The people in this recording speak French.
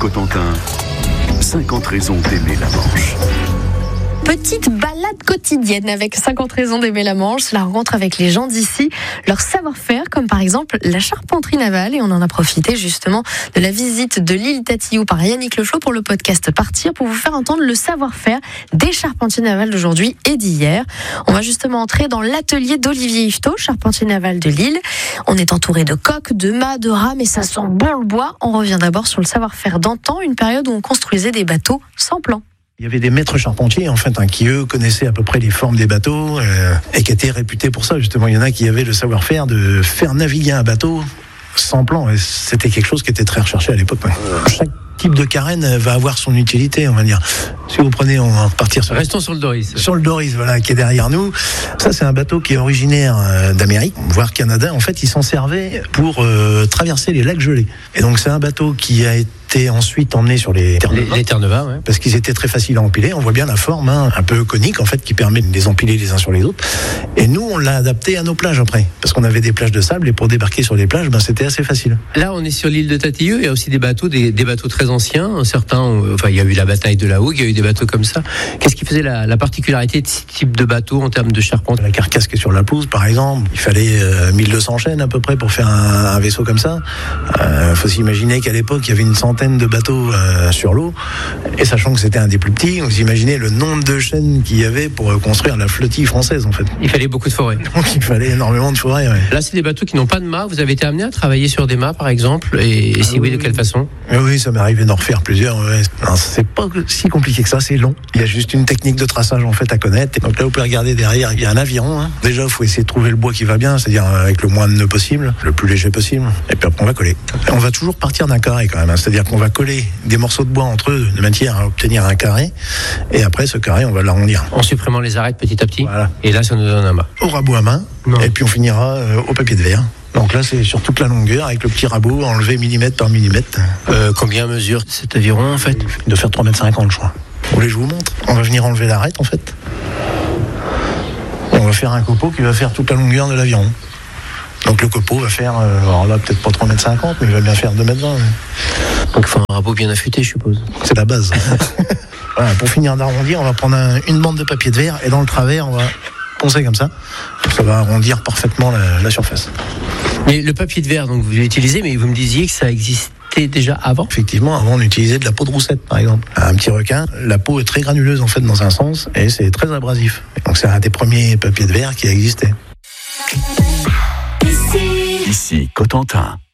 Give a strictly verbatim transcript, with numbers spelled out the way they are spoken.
Cotentin, cinquante raisons d'aimer la Manche. Petite balade quotidienne avec cinquante raisons d'aimer la Manche, la rencontre avec les gens d'ici, leur savoir-faire, comme par exemple la charpenterie navale. Et on en a profité justement de la visite de l'île Tatillou par Yannick Leflot pour le podcast Partir, pour vous faire entendre le savoir-faire des charpentiers navals d'aujourd'hui et d'hier. On va justement entrer dans l'atelier d'Olivier Yvetot, charpentier naval de Lille. On est entouré de coques, de mâts, de rames et ça sent bon le bois. On revient d'abord sur le savoir-faire d'antan, une période où on construisait des bateaux sans plan. Il y avait des maîtres charpentiers, en fait, hein, qui eux connaissaient à peu près les formes des bateaux euh, et qui étaient réputés pour ça. Justement, il y en a qui avaient le savoir-faire de faire naviguer un bateau sans plan. Et c'était quelque chose qui était très recherché à l'époque. Ouais. Chaque type de carène va avoir son utilité, on va dire. Si vous prenez, on va partir sur... Restons sur le Doris. Sur le Doris, voilà, qui est derrière nous. Ça, c'est un bateau qui est originaire euh, d'Amérique, voire Canada. En fait, il s'en servait pour euh, traverser les lacs gelés. Et donc, c'est un bateau qui a été ensuite emmené sur les Terre-Neuve. Les, les Terre-Neuve, ouais. Parce qu'ils étaient très faciles à empiler. On voit bien la forme, hein, un peu conique, en fait, qui permet de les empiler les uns sur les autres. Et nous, on l'a adapté à nos plages après. Parce qu'on avait des plages de sable et pour débarquer sur les plages, ben, c'était assez facile. Là, on est sur l'île de Tatillou. Il y a aussi des bateaux, des, des bateaux très anciens. Certains, ont, enfin, il y a eu la bataille de la Hougue, il y a eu des bateaux comme ça. Qu'est-ce qui faisait la, la particularité de ce type de bateau en termes de charpente? La carcasse qui est sur la pelouse, par exemple, il fallait euh, mille deux cents chaînes à peu près pour faire un, un vaisseau comme ça. Il euh, faut s'imaginer qu'à l'époque, il y avait une centaine de bateaux euh, sur l'eau. Et sachant que c'était un des plus petits, vous imaginez le nombre de chaînes qu'il y avait pour euh, construire la flottille française, en fait. Il fallait beaucoup de forêts. Donc il fallait énormément de forêts, ouais. Là, c'est des bateaux qui n'ont pas de mât. Vous avez été amené à travailler sur des mâts, par exemple, et, et si ah, oui, de quelle façon? Oui, ça m'est arrivé d'en refaire plusieurs. Ouais. Non, c'est pas si compliqué que ça, c'est long. Il y a juste une technique de traçage en fait à connaître. Donc là, vous pouvez regarder derrière, il y a un aviron. Hein. Déjà, il faut essayer de trouver le bois qui va bien, c'est-à-dire avec le moins de nœuds possible, le plus léger possible. Et puis après, on va coller. Et on va toujours partir d'un carré quand même. Hein. C'est-à-dire qu'on va coller des morceaux de bois entre eux de manière à obtenir un carré. Et après, ce carré, on va l'arrondir. En supprimant les arêtes petit à petit. Voilà. Et là, ça nous donne un mât. Au rabot à main. Non. Et puis on finira euh, au papier de verre. Donc là, c'est sur toute la longueur, avec le petit rabot, enlevé millimètre par millimètre. Euh, combien mesure cet aviron, en fait? Il doit faire trois mètres cinquante, je crois. Vous voulez que je vous montre? On va venir enlever l'arête, en fait. Et on va faire un copeau qui va faire toute la longueur de l'aviron. Donc le copeau va faire, euh, alors là, peut-être pas trois mètres cinquante, mais il va bien faire deux mètres vingt. Ouais. Donc il faut un rabot bien affûté, je suppose. C'est la base. Voilà, pour finir d'arrondir, on va prendre un, une bande de papier de verre, et dans le travers, on va poncer comme ça. Ça va arrondir parfaitement la, la surface. Mais le papier de verre, donc vous l'utilisez, mais vous me disiez que ça existait déjà avant? Effectivement, avant on utilisait de la peau de roussette par exemple. Un petit requin, la peau est très granuleuse en fait dans un sens et c'est très abrasif. Donc c'est un des premiers papiers de verre qui a existé. Ici, Ici Cotentin.